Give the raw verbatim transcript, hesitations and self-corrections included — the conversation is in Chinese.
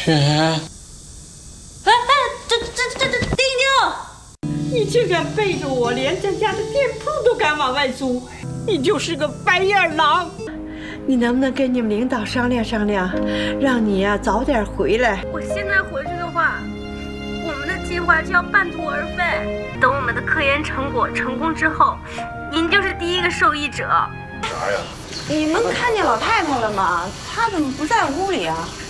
雪。哎哎，这这这这丁丁， 你竟敢背着我，连咱家的店铺都敢往外租，你就是个白眼狼！你能不能跟你们领导商量商量，让你呀、啊、早点回来？ 我现在回去的话，我们的计划就要半途而废。等我们的科研成果成功之后，您就是第一个受益者。 啥呀？ 你们看见老太太了吗？她怎么不在屋里啊？